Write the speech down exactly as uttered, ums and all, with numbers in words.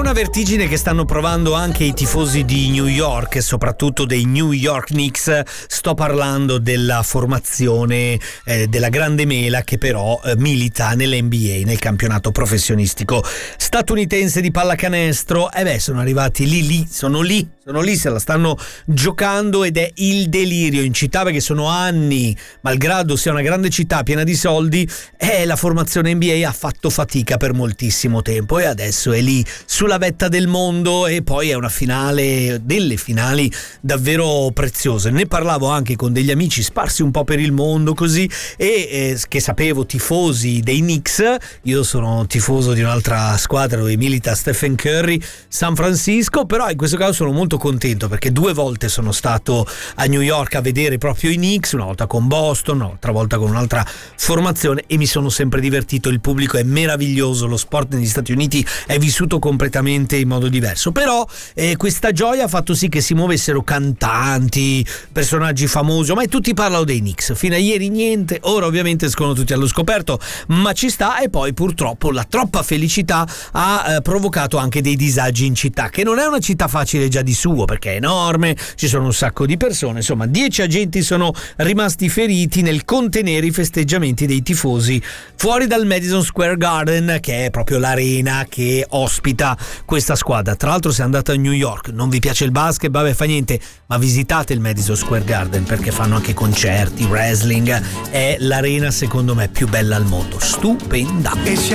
una vertigine che stanno provando anche i tifosi di New York e soprattutto dei New York Knicks. Sto parlando della formazione eh, della Grande Mela, che però eh, milita nell'N B A, nel campionato professionistico statunitense di pallacanestro. E eh beh, sono arrivati lì, lì, sono lì, sono lì, se la stanno giocando ed è il delirio in città, perché sono anni, malgrado sia una grande città piena di soldi, eh, la formazione N B A ha fatto fatica per moltissimo tempo e adesso è lì sulla vetta del mondo, e poi è una finale, delle finali davvero preziose. Ne parlavo anche con degli amici sparsi un po' per il mondo così, e eh, che sapevo tifosi dei Knicks. Io sono tifoso di un'altra squadra dove milita Stephen Curry, San Francisco, però in questo caso sono molto contento perché due volte sono stato a New York a vedere proprio i Knicks, una volta con Boston, un'altra volta con un'altra formazione, e mi sono sempre divertito. Il pubblico è meraviglioso, lo sport negli Stati Uniti è vissuto completamente in modo diverso, però eh, questa gioia ha fatto sì che si muovessero cantanti, personaggi famosi, ma tutti parlano dei Knicks. Fino a ieri niente, ora ovviamente escono tutti allo scoperto, ma ci sta. E poi purtroppo la troppa felicità ha eh, provocato anche dei disagi in città, che non è una città facile già di suo perché è enorme, ci sono un sacco di persone, insomma dieci agenti sono rimasti feriti nel contenere i festeggiamenti dei tifosi fuori dal Madison Square Garden, che è proprio l'arena che ospita questa squadra. Tra l'altro, se andate a New York, non vi piace il basket, vabbè, fa niente, ma visitate il Madison Square Garden perché fanno anche concerti, wrestling, è l'arena secondo me più bella al mondo, stupenda.